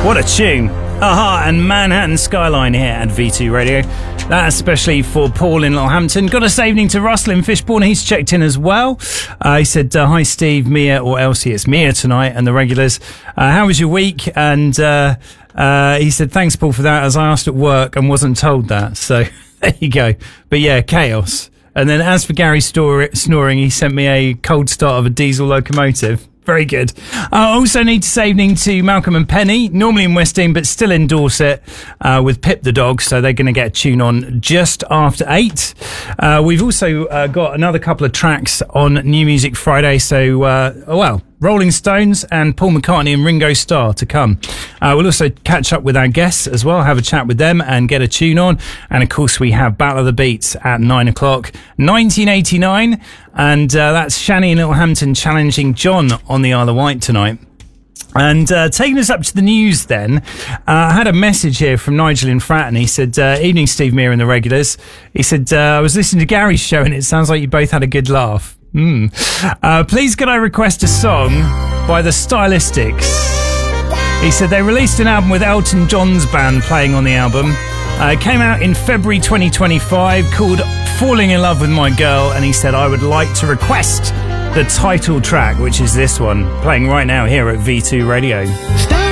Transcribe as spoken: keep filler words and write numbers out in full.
What a tune. Aha and Manhattan Skyline here at V two Radio. That especially for Paul in Littlehampton. Got a this evening to Russell in Fishbourne. He's checked in as well. Uh, he said, uh, hi Steve, Mia or Elsie. It's Mia tonight and the regulars. Uh, how was your week? And uh, uh, he said, thanks Paul for that, as I asked at work and wasn't told that. So there you go. But yeah, chaos. And then as for Gary Stor- snoring, he sent me a cold start of a diesel locomotive. Very good. I uh, also need to say evening to Malcolm and Penny, normally in West Dean, but still in Dorset, uh, with Pip the dog, so they're going to get a tune on just after eight. Uh, we've also uh, got another couple of tracks on New Music Friday, so, uh, oh, well, Rolling Stones and Paul McCartney and Ringo Starr to come. Uh, we'll also catch up with our guests as well, have a chat with them and get a tune on. And of course we have Battle of the Beats at nine o'clock, nineteen eighty-nine. And uh, that's Shani in Littlehampton challenging John on the Isle of Wight tonight. And uh, taking us up to the news then, uh, I had a message here from Nigel in Fratton. He said, uh, evening Steve Mear and the regulars. He said, uh, I was listening to Gary's show and it sounds like you both had a good laugh. Mm. Uh, please could I request a song by the Stylistics? He said they released an album with Elton John's band playing on the album. Uh, it came out in February twenty twenty-five called Falling in Love with My Girl, and he said I would like to request the title track, which is this one, playing right now here at V two Radio. Stop.